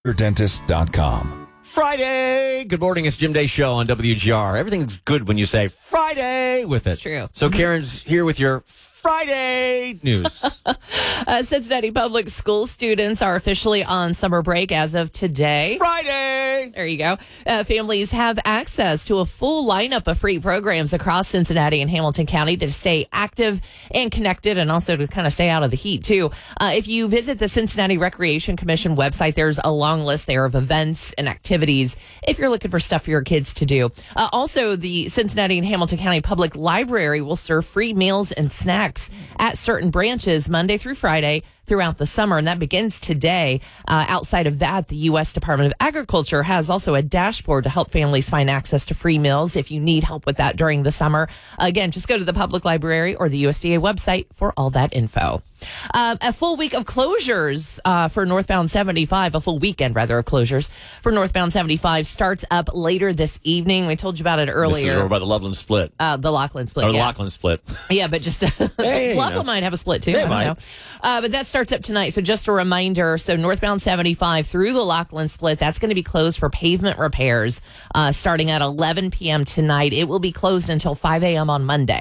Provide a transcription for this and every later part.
dentist.com. Friday. Good morning. It's Jim Day Show on WGR. Everything's good when you say Friday with it. It's true. So Karen's here with your Friday news. Cincinnati Public School students are officially on summer break as of today. Friday. There you go. Families have access to a full lineup of free programs across Cincinnati and Hamilton County to stay active and connected, and also to kind of stay out of the heat, too. If you visit the Cincinnati Recreation Commission website, there's a long list there of events and activities if you're looking for stuff for your kids to do. Also, the Cincinnati and Hamilton County Public Library will serve free meals and snacks at certain branches Monday through Friday throughout the summer, and that begins today. Outside of that, the U.S. Department of Agriculture has also a dashboard to help families find access to free meals if you need help with that during the summer. Again, just go to the public library or the USDA website for all that info. A full week of closures for northbound 75, a full weekend, rather, of closures for northbound 75 starts up later this evening. We told you about it earlier. This is over by the Loveland Split. The Lockland Split, Or the yeah. Lockland Split. Yeah, but just Loveland might have a split, too. They I don't might. know. But that starts up tonight. So just a reminder, so northbound 75 through the Lockland Split, that's going to be closed for pavement repairs starting at 11 p.m. tonight. It will be closed until 5 a.m. on Monday.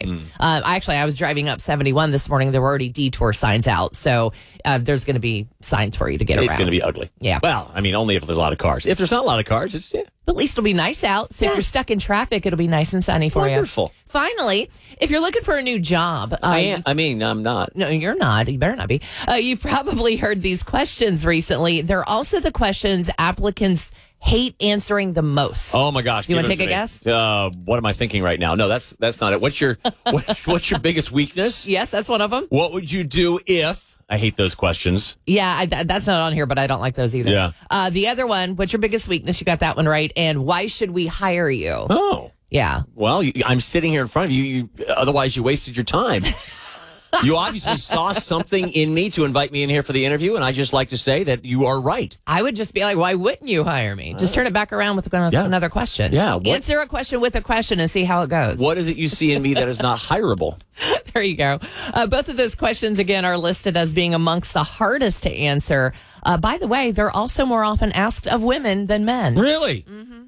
I was driving up 71 this morning. There were already detour signs out. So there's going to be signs for you to get around. It's going to be ugly. Yeah. Well, I mean, only if there's a lot of cars. If there's not a lot of cars, it's, yeah. But at least it'll be nice out. So if you're stuck in traffic, it'll be nice and sunny for Wonderful. you. Finally, if you're looking for a new job. I'm not. No, you're not. You better not be. You've probably heard these questions recently. They're also the questions applicants hate answering the most. Oh my gosh! You want to give take it a me. guess? What am I thinking right now? No, that's not it. What's your what's your biggest weakness? Yes, that's one of them. What would you do if? I hate those questions. Yeah, that's not on here, but I don't like those either. Yeah. The other one, what's your biggest weakness? You got that one right. And why should we hire you? Oh. Yeah. Well, I'm sitting here in front of you. Otherwise, you wasted your time. You obviously saw something in me to invite me in here for the interview, and I just like to say that you are right. I would just be like, why wouldn't you hire me? Just turn it back around with another question. Yeah. Answer a question with a question and see how it goes. What is it you see in me that is not hireable? There you go. Both of those questions, again, are listed as being amongst the hardest to answer. By the way, they're also more often asked of women than men. Really?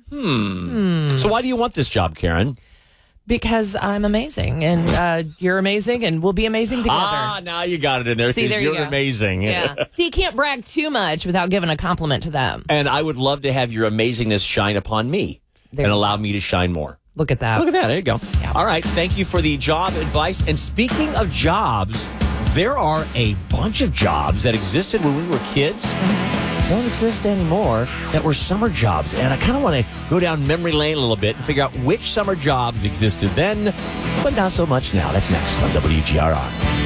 Mm-hmm. So why do you want this job, Karen? Because I'm amazing, and you're amazing, and we'll be amazing together. Ah, now you got it in there. See, there you you're go. amazing. Yeah. See, you can't brag too much without giving a compliment to them. And I would love to have your amazingness shine upon me and allow me to shine more. Look at that. Look at that. There you go. Yeah. All right. Thank you for the job advice. And speaking of jobs, there are a bunch of jobs that existed when we were kids. Don't exist anymore that were summer jobs. And I kind of want to go down memory lane a little bit and figure out which summer jobs existed then, but not so much now. That's next on WGRR.